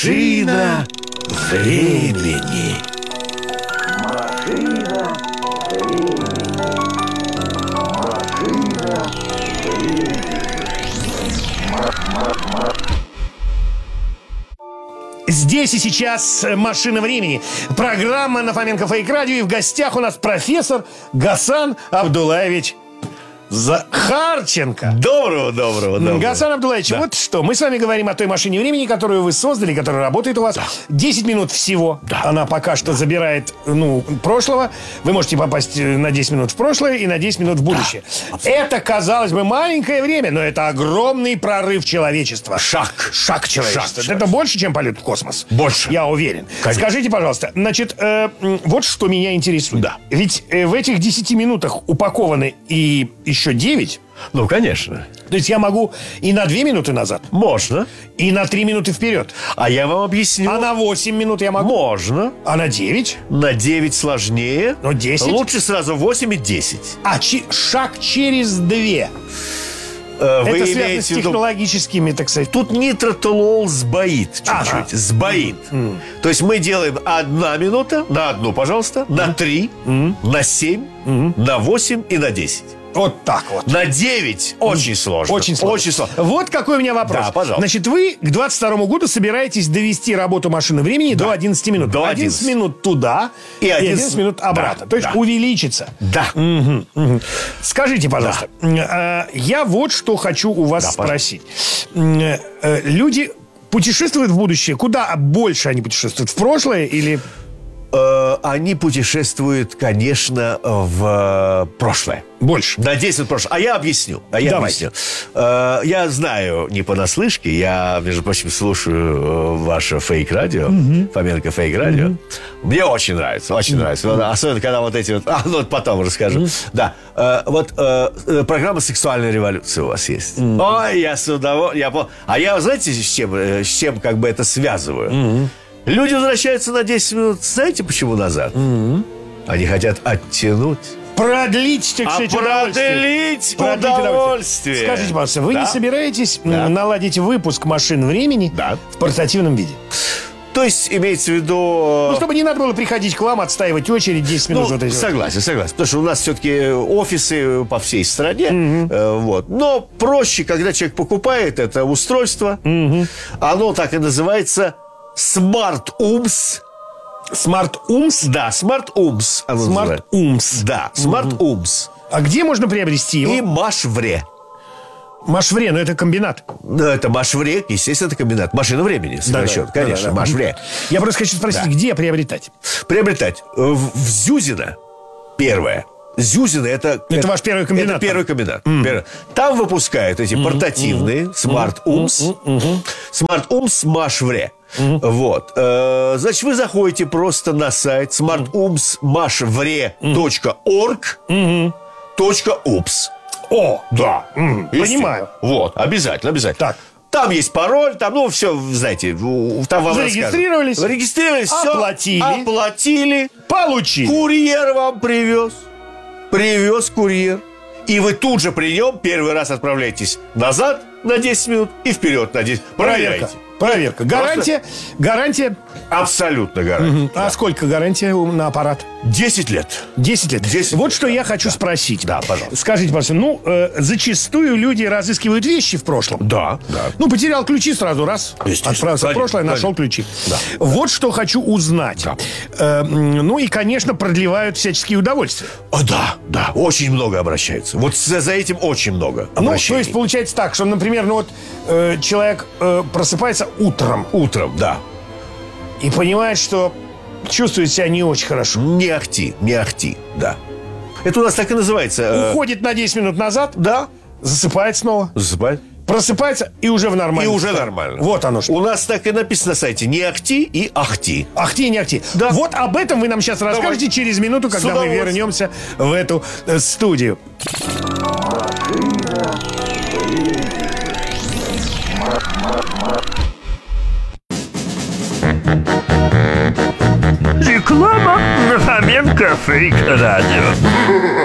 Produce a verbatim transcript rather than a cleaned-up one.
Машина времени. Машина времени. Машина времени. Здесь и сейчас «Машина времени». Программа на Фоменко Фейк Радио. И в гостях у нас профессор Гасан Абдулаевич Захарченко. Доброго, доброго, доброго. Гасан Абдулаевич, да. Вот что, мы с вами говорим о той машине времени, которую вы создали, которая работает у вас. Да. десять минут всего. Да. Она пока что да. забирает, ну, прошлого. Вы можете попасть на десять минут в прошлое и на десять минут в будущее. Да. Это, казалось бы, маленькое время, но это огромный прорыв человечества. Шаг. Шаг человечества. Шаг. Это больше, чем полет в космос. Больше. Я уверен. Конечно. Скажите, пожалуйста, значит, э, вот что меня интересует. Да. Ведь э, в этих десяти минутах упакованы и еще девять. Ну, конечно. То есть я могу и на две минуты назад. Можно. И на три минуты вперед. А я вам объясню. А на восемь минут я могу? Можно. А на девять? На девять сложнее. Но десять? Лучше сразу восемь и десять. А чи- шаг через две. Э, вы Это связано имеете с в виду... технологическими, так сказать. Тут нитротолуол сбоит чуть-чуть. Ага. Сбоит. Mm. То есть мы делаем одна минута, на одну, пожалуйста, mm. на три, mm. на семь, mm. на восемь и на десять. Вот так вот. На девять очень сложно. Очень сложно. Очень сложно. Вот какой у меня вопрос. Да, пожалуйста. Значит, вы к двадцать второму году собираетесь довести работу машины времени да. до одиннадцати минут. До одиннадцать минут туда и одиннадцать, и одиннадцать минут обратно. Да. То есть да. увеличится. Да. Угу, угу. Скажите, пожалуйста, да. я вот что хочу у вас да, спросить. Пожалуйста. Люди путешествуют в будущее. Куда больше они путешествуют? В прошлое или... Они путешествуют, конечно, в прошлое. Больше. На десять минут прошлое. А я объясню. А я Давайте. объясню. Я знаю не понаслышке. Я, между прочим, слушаю ваше фейк-радио. Mm-hmm. Фоменко фейк-радио. Mm-hmm. Мне очень нравится. Очень mm-hmm. нравится. Особенно, когда вот эти вот... А, ну, потом расскажу. Mm-hmm. Да. Вот программа «Сексуальная революция» у вас есть. Mm-hmm. Ой, я с удовольствием... Я... А я, знаете, с чем, с чем как бы это связываю? Mm-hmm. Люди возвращаются на десять минут. Знаете, почему назад? Mm-hmm. Они хотят оттянуть. Продлить, так сказать, а продлить удовольствие. удовольствие. Скажите, пожалуйста, вы да? не собираетесь да. наладить выпуск машин времени да. в портативном виде? То есть, имеется в виду... Ну, чтобы не надо было приходить к вам, отстаивать очередь десять минут. Ну, вот согласен, согласен. Потому что у нас все-таки офисы по всей стране. Mm-hmm. Э, вот. Но проще, когда человек покупает это устройство. Mm-hmm. Оно так и называется... Smart Ums. Smart Ums? Да, Smart Ums. Smart Ums. Да, Smart угу. Ums. А где можно приобрести его? И Машвре. Машвре, ну это комбинат. Ну, это Машвре, естественно, это комбинат. Машина времени, сокращенно, да, да, конечно, да, да. Машвре. Я просто хочу спросить, да. где приобретать? Приобретать в, в Зюзино, первое. Зюзино это, это... Это ваш первый комбинат? Это первый комбинат. Mm. Первый. Там выпускают эти mm. портативные mm. Smart Ums. Mm. Smart Ums Машвре. Mm-hmm. Вот. Значит, вы заходите просто на сайт смарт умс машвре точка орг точка упс. О, да. Mm-hmm. Понимаю. Вот, обязательно, обязательно. Так. Там есть пароль, там, ну, все, знаете, там вам зарегистрировались, зарегистрировались, все, оплатили, оплатили, получили. Курьер вам привез. Привез курьер. И вы тут же при нем первый раз отправляетесь назад на десять минут и вперед на десять. Проверяйте. Проверка. Гарантия. Просто... Гарантия. Абсолютно гарантия. Угу. Да. А сколько гарантия на аппарат? десять лет. десять лет. десять вот лет, что да. я хочу да. спросить. Да, пожалуйста. Скажите, пожалуйста, ну, э, зачастую люди разыскивают вещи в прошлом. Да, да. Ну, потерял ключи сразу, раз. Отправился в прошлое, конечно. нашел ключи. Да. Вот что хочу узнать. Да. Э, ну, и, конечно, продлевают всяческие удовольствия. О, да, да. Очень много обращаются. Вот за, за этим очень много обращений. Ну, то есть, получается так, что, например, ну вот э, человек э, просыпается утром. Утром, да. И понимает, что чувствует себя не очень хорошо. Не ахти, не ахти, да. Это у нас так и называется. Уходит на десять минут назад. Да. Засыпает снова. Засыпает. Просыпается и уже в нормальном. И уже состоянии. нормально. Вот оно что. У нас так и написано на сайте. Не ахти и ахти. Ахти и не ахти. Да. Вот об этом вы нам сейчас Давай. расскажете через минуту, когда мы вернемся в эту э, студию. Реклама на Фоменко Фейк Радио.